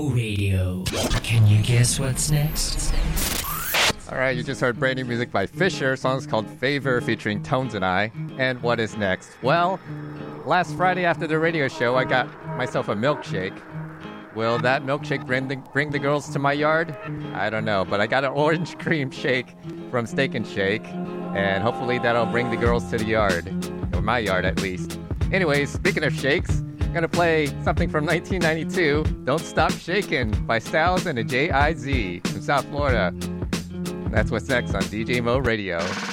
Radio. Can you guess what's next? Alright, you just heard brand new music by Fisher. Song's called Favor featuring Tones and I. And what is next? Well, last Friday after the radio show, I got myself a milkshake. Will that milkshake bring the girls to my yard? I don't know, but I got an orange cream shake from Steak and Shake, and hopefully that'll bring the girls to the yard, or my yard at least. Anyways, speaking of shakes, I'm gonna play something from 1992, Don't Stop Shakin' by Styles and the J.I.Z. from South Florida. That's what's next on DJ Mo Radio.